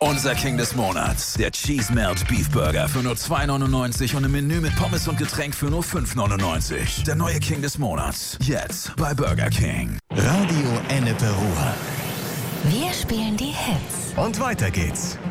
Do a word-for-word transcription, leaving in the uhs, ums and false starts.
Unser King des Monats. Der Cheese Melt Beef Burger für nur zwei neunundneunzig und im Menü mit Pommes und Getränk für nur fünf neunundneunzig. Der neue King des Monats. Jetzt bei Burger King. Radio Ennepe Ruhr. Wir spielen die Hits. Und weiter geht's.